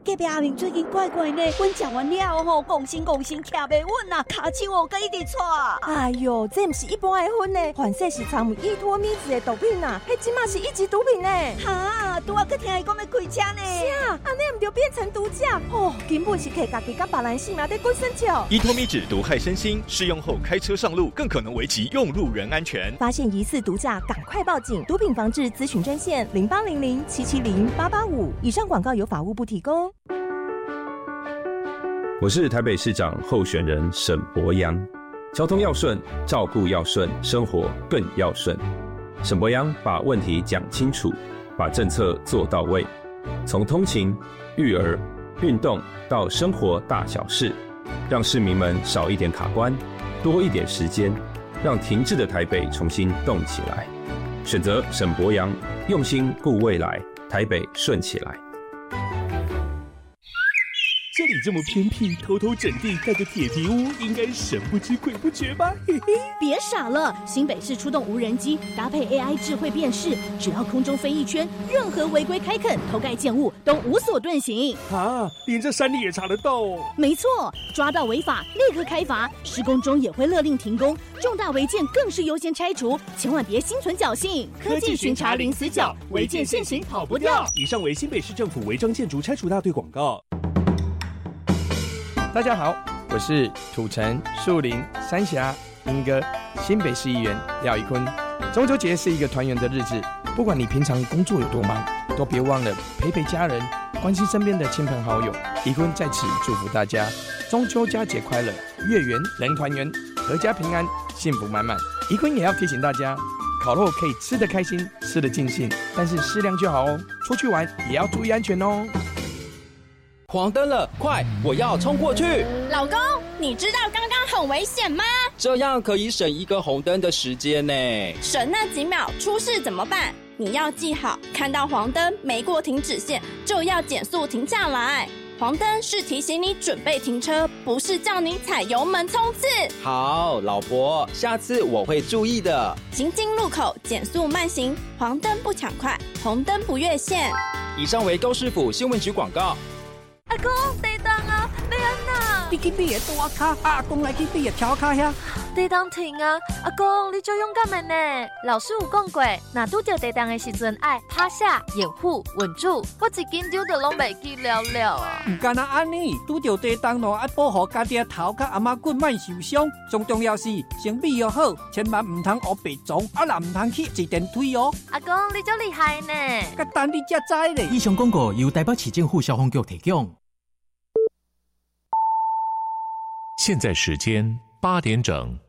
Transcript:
隔壁阿明最近怪怪呢，阮食完了吼，讲心徛袂稳啊，骹手哦，甲一直搓。 哎呦，这不是一般的薰呢，反正是掺有依托咪子的毒品啊，迄即马是一级毒品呢。 哈，拄仔去听伊讲要开车呢。 是啊，安尼唔就变成毒驾哦，根本是摕家己甲别人性命在滚生笑。 依托咪酯毒害身心，适用后开车上路更可能危及用路人安全。 发现疑似毒驾，赶快报警！毒品防治咨询专线0800770885。以上广告由法务部提供。 我是台北市长候选人沈伯洋。交通要顺，照顾要顺，生活更要顺。沈伯洋把问题讲清楚，把政策做到位，从通勤、育儿、运动到生活大小事，让市民们少一点卡关，多一点时间，让停滞的台北重新动起来。选择沈伯洋，用心顾未来，台北顺起来。 这里这么偏僻，偷偷整地盖个铁皮屋，应该神不知鬼不觉吧？嘿嘿， 别傻了，新北市出动无人机，搭配 AI 智慧辨识，只要空中飞一圈，任何违规开垦、偷盖建物都无所遁形。 啊，连这山里也查得到哦。 没错，抓到违法立刻开罚，施工中也会勒令停工，重大违建更是优先拆除，千万别心存侥幸。 科技巡查零死角，违建现行跑不掉。以上为新北市政府违章建筑拆除大队广告。 大家好，我是土城、树林、三峡、莺歌新北市议员廖宜坤。中秋节是一个团圆的日子，不管你平常工作有多忙，都别忘了陪陪家人，关心身边的亲朋好友。宜坤在此祝福大家中秋佳节快乐，月圆人团圆，阖家平安，幸福满满。宜坤也要提醒大家，烤肉可以吃得开心，吃得尽兴，但是适量就好哦。出去玩也要注意安全哦。 黄灯了，快！我要冲过去。 老公，你知道刚刚很危险吗？ 这样可以省一个红灯的时间呢。 省那几秒，出事怎么办？你要记好，看到黄灯没过停止线，就要减速停下来。黄灯是提醒你准备停车，不是叫你踩油门冲刺。 好，老婆，下次我会注意的。 行经路口减速慢行，黄灯不抢快，红灯不越线。 以上为高市府新闻局广告。 阿公，地动啊，要安那？ 你去比个大卡，阿公来去比个跳卡遐。 地动停啊！阿公，你足勇敢的呢。老师有讲过，若拄着地动的时阵，爱趴下、掩护、稳住。我一紧张就拢袂记了啊。 唔干那安尼，拄着地动咯，爱保护家己的头甲阿妈骨莫受伤。最重要是先备要好，千万唔通学白撞，啊啦唔通去坐电梯哦。 阿公，你足厉害呢。 甲等你才知咧。 以上广告由台北市政府消防局提供。 现在时间8点整。